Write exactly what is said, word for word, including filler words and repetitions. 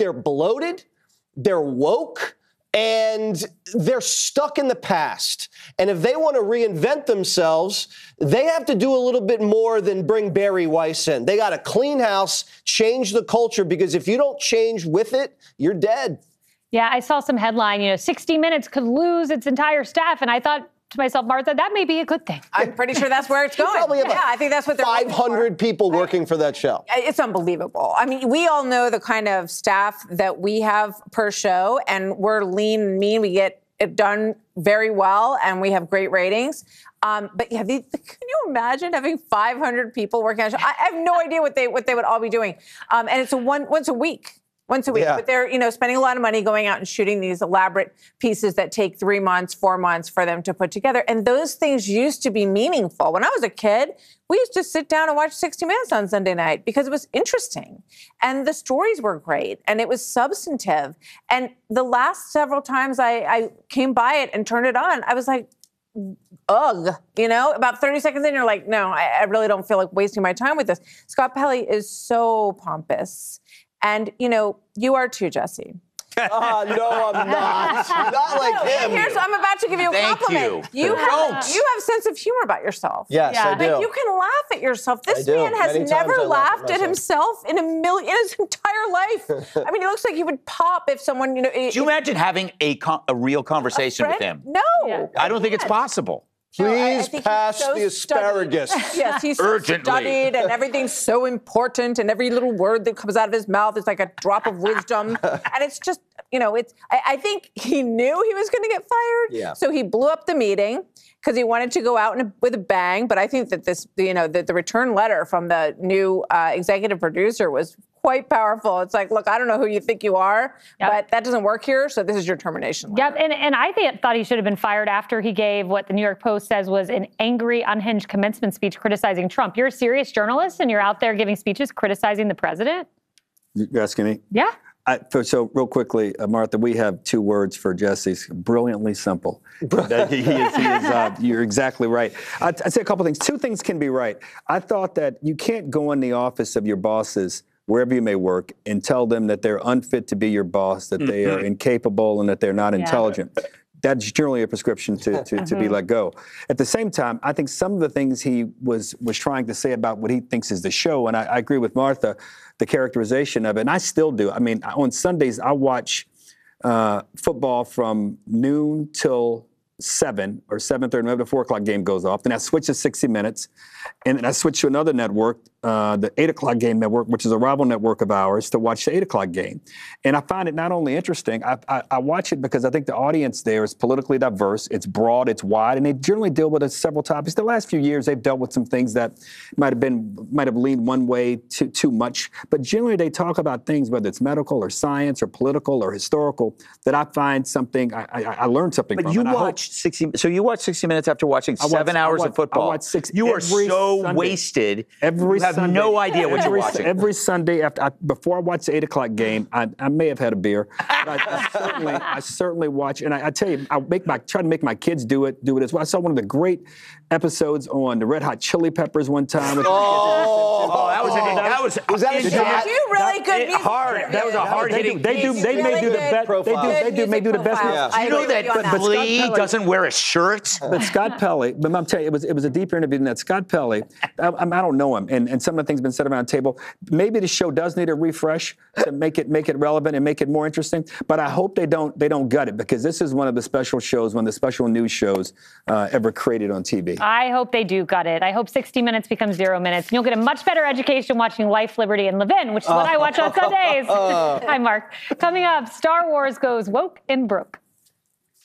they're bloated, they're woke, and they're stuck in the past. And if they want to reinvent themselves, they have to do a little bit more than bring Barry Weiss in. They got to clean house, change the culture, because if you don't change with it, you're dead. Yeah, I saw some headline, you know, sixty minutes could lose its entire staff. And I thought to myself, Martha, that may be a good thing. I'm pretty sure that's where it's going. Probably yeah, I think that's what they're five hundred people working for that show. It's unbelievable. I mean, we all know the kind of staff that we have per show, and we're lean and mean. We get it done very well, and we have great ratings. Um, but yeah, the, can you imagine having five hundred people working on a show? I, I have no idea what they what they would all be doing. Um, and it's a one once a week. Once a week, yeah. But they're, you know, spending a lot of money going out and shooting these elaborate pieces that take three months, four months for them to put together. And those things used to be meaningful. When I was a kid, we used to sit down and watch sixty minutes on Sunday night because it was interesting. And the stories were great and it was substantive. And the last several times I, I came by it and turned it on, I was like, ugh, you know, about thirty seconds in, you're like, no, I, I really don't feel like wasting my time with this. Scott Pelley is so pompous. And, you know, you are too, Jesse. Oh, no, I'm not. Not like no, him. Here's, I'm about to give you a Thank compliment. you. You have, you have a sense of humor about yourself. Yes, yeah. I do. Like, you can laugh at yourself. This man has Many never laughed at, at himself in a million, in his entire life. I mean, he looks like he would pop if someone, you know. Do you imagine having a, con- a real conversation a with him? No. Yeah. I don't think it's possible. Please no, I, I pass so the asparagus. Studied. Yes, he's so Urgently. studied, and everything's so important, and every little word that comes out of his mouth is like a drop of wisdom. And it's just, you know, it's. I, I think he knew he was going to get fired, yeah. So he blew up the meeting because he wanted to go out in a, with a bang. But I think that this, you know, the, the return letter from the new uh, executive producer was quite powerful. It's like, look, I don't know who you think you are, yep. but that doesn't work here, so this is your termination letter. Yep, and, and I th- thought he should have been fired after he gave what the New York Post says was an angry, unhinged commencement speech criticizing Trump. You're a serious journalist, and you're out there giving speeches criticizing the president? You're asking me? Yeah. I, so real quickly, uh, Martha, we have two words for Jesse's brilliantly simple. That he, he is, he is uh, you're exactly right. I'd, I'd say a couple things. Two things can be right. I thought that you can't go in the office of your bosses, wherever you may work, and tell them that they're unfit to be your boss, that mm-hmm. they are incapable and that they're not yeah. intelligent. That's generally a prescription to, to, to be let go. At the same time, I think some of the things he was was trying to say about what he thinks is the show, and I, I agree with Martha, the characterization of it, and I still do. I mean, on Sundays, I watch uh, football from noon till seven or seven thirty, whenever the four o'clock game goes off. Then I switch to sixty minutes, and then I switch to another network, uh, the eight o'clock game network, which is a rival network of ours, to watch the eight o'clock game. And I find it not only interesting, I, I, I watch it because I think the audience there is politically diverse, it's broad, it's wide, and they generally deal with several topics. The last few years, they've dealt with some things that might have been, might have leaned one way too, too much. But generally, they talk about things, whether it's medical or science or political or historical, that I find something, I, I, I learned something but from. You and watch sixty. So you watch sixty minutes after watching watch, seven hours watch, of football. I watch six. You are so Sunday. wasted. Every you have Sunday. no idea what every, you're watching. Every Sunday after, I, before I watch the eight o'clock game, I, I may have had a beer. But I, I certainly, I certainly watch, and I, I tell you, I make my try to make my kids do it, do it as well. I saw one of the great episodes on the Red Hot Chili Peppers one time. With oh, oh, that was a, that was was that a shot? You really good it, hard. That was a hard they hitting. Do, they do. They really may do the best. They do. They do. May do the best. Yeah. Do you know that, that Flea doesn't wear a shirt? But Scott Pelley, but I'm telling you, it was it was a deeper interview than that. Scott Pelley, I, I don't know him, and, and some of the things been said around the table. Maybe the show does need a refresh to make it make it relevant and make it more interesting. But I hope they don't they don't gut it, because this is one of the special shows, one of the special news shows uh, ever created on T V. I hope they do gut it. I hope sixty minutes becomes zero minutes, and you'll get a much better education watching Life, Liberty, and Levin, which is what I watch on Sundays. Hi, Mark. Coming up, Star Wars goes woke and broke.